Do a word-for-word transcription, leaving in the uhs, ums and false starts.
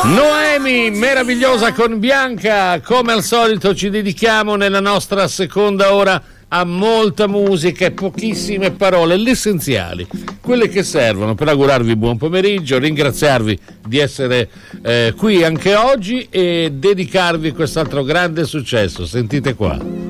Noemi, meravigliosa con Bianca. Come al solito ci dedichiamo nella nostra seconda ora a molta musica e pochissime parole, le essenziali, quelle che servono per augurarvi buon pomeriggio, ringraziarvi di essere eh, qui anche oggi e dedicarvi quest'altro grande successo. Sentite qua.